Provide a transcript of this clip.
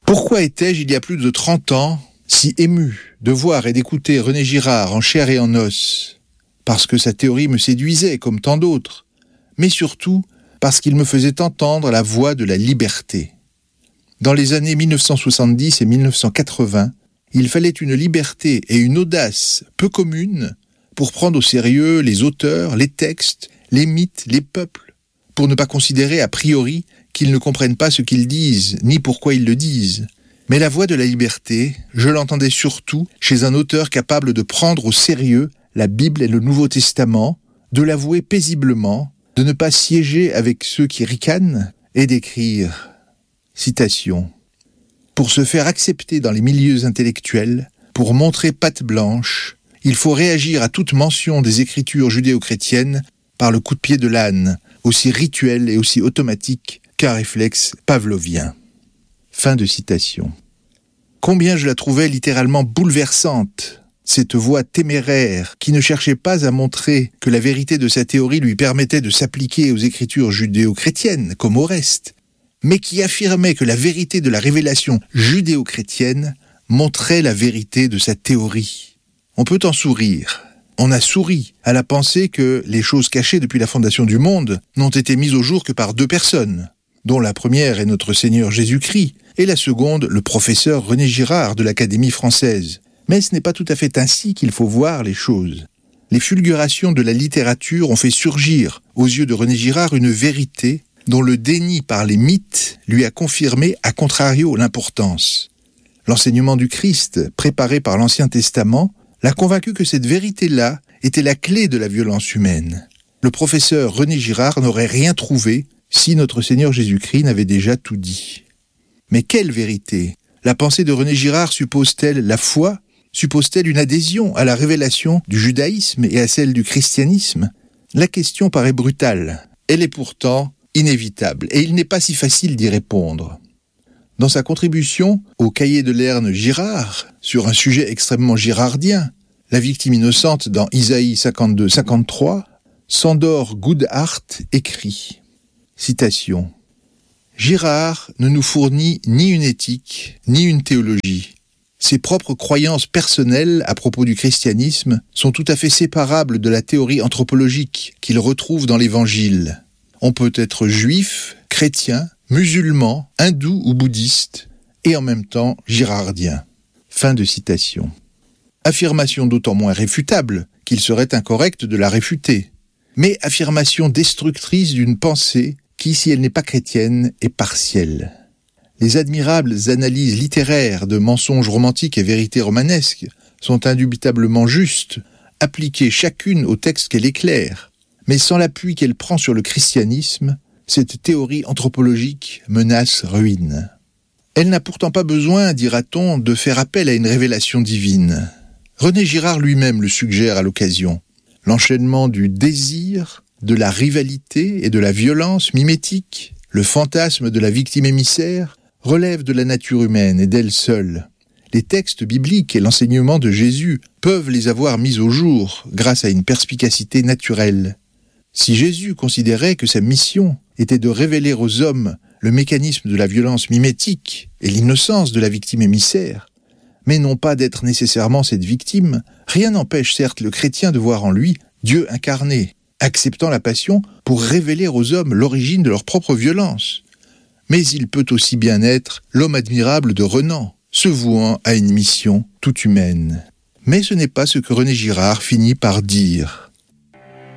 Pourquoi étais-je, il y a plus de 30 ans, si ému de voir et d'écouter René Girard en chair et en os? Parce que sa théorie me séduisait, comme tant d'autres, mais surtout parce qu'il me faisait entendre la voix de la liberté. Dans les années 1970 et 1980, il fallait une liberté et une audace peu communes pour prendre au sérieux les auteurs, les textes, les mythes, les peuples, pour ne pas considérer a priori qu'ils ne comprennent pas ce qu'ils disent, ni pourquoi ils le disent. Mais la voix de la liberté, je l'entendais surtout chez un auteur capable de prendre au sérieux la Bible et le Nouveau Testament, de l'avouer paisiblement, de ne pas siéger avec ceux qui ricanent et d'écrire, citation, « Pour se faire accepter dans les milieux intellectuels, pour montrer patte blanche, il faut réagir à toute mention des écritures judéo-chrétiennes par le coup de pied de l'âne, aussi rituel et aussi automatique qu'un réflexe pavlovien. » Fin de citation. Combien je la trouvais littéralement bouleversante, cette voix téméraire qui ne cherchait pas à montrer que la vérité de sa théorie lui permettait de s'appliquer aux écritures judéo-chrétiennes, comme au reste, mais qui affirmait que la vérité de la révélation judéo-chrétienne montrait la vérité de sa théorie. On peut en sourire. On a souri à la pensée que les choses cachées depuis la fondation du monde n'ont été mises au jour que par 2 personnes, dont la première est notre Seigneur Jésus-Christ, et la seconde, le professeur René Girard de l'Académie française. Mais ce n'est pas tout à fait ainsi qu'il faut voir les choses. Les fulgurations de la littérature ont fait surgir, aux yeux de René Girard, une vérité dont le déni par les mythes lui a confirmé, à contrario, l'importance. L'enseignement du Christ, préparé par l'Ancien Testament, l'a convaincu que cette vérité-là était la clé de la violence humaine. Le professeur René Girard n'aurait rien trouvé si notre Seigneur Jésus-Christ n'avait déjà tout dit. Mais quelle vérité? La pensée de René Girard suppose-t-elle la foi? Suppose-t-elle une adhésion à la révélation du judaïsme et à celle du christianisme? La question paraît brutale. Elle est pourtant inévitable, et il n'est pas si facile d'y répondre. Dans sa contribution au cahier de Lerne Girard, sur un sujet extrêmement girardien, la victime innocente dans Isaïe 52-53, Sándor Goodhart écrit, citation, « Girard ne nous fournit ni une éthique, ni une théologie. Ses propres croyances personnelles à propos du christianisme sont tout à fait séparables de la théorie anthropologique qu'il retrouve dans l'Évangile. On peut être juif, chrétien, musulman, hindou ou bouddhiste, et en même temps girardien. » Fin de citation. Affirmation d'autant moins réfutable qu'il serait incorrect de la réfuter, mais affirmation destructrice d'une pensée qui, si elle n'est pas chrétienne, est partielle. Les admirables analyses littéraires de mensonges romantiques et vérités romanesques sont indubitablement justes, appliquées chacune au texte qu'elle éclaire, mais sans l'appui qu'elle prend sur le christianisme, cette théorie anthropologique menace ruine. Elle n'a pourtant pas besoin, dira-t-on, de faire appel à une révélation divine. René Girard lui-même le suggère à l'occasion. L'enchaînement du désir, de la rivalité et de la violence mimétique, le fantasme de la victime émissaire, relève de la nature humaine et d'elle seule. Les textes bibliques et l'enseignement de Jésus peuvent les avoir mis au jour grâce à une perspicacité naturelle. Si Jésus considérait que sa mission était de révéler aux hommes le mécanisme de la violence mimétique et l'innocence de la victime émissaire, mais non pas d'être nécessairement cette victime, rien n'empêche certes le chrétien de voir en lui Dieu incarné, acceptant la passion pour révéler aux hommes l'origine de leur propre violence. Mais il peut aussi bien être l'homme admirable de Renan, se vouant à une mission toute humaine. Mais ce n'est pas ce que René Girard finit par dire.